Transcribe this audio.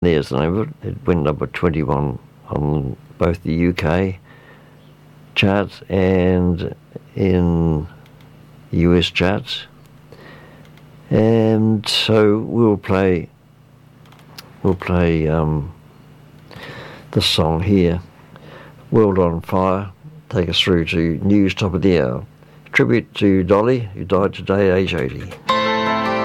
There's the name of it. It went number 21 on both the UK charts and in the US charts. And so we'll play the song here, World on Fire, take us through to news top of the hour. Tribute to Dolly, who died today at age 80.